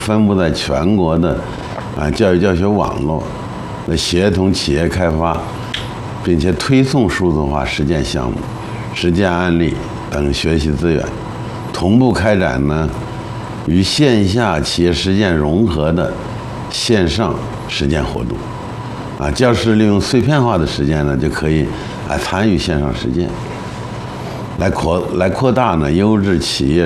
分布在全国的教育教学网络，来协同企业开发，并且推送数字化实践项目、实践案例等学习资源，同步开展呢与线下企业实践融合的线上实践活动。教师利用碎片化的时间呢，就可以参与线上实践，来扩大呢优质企业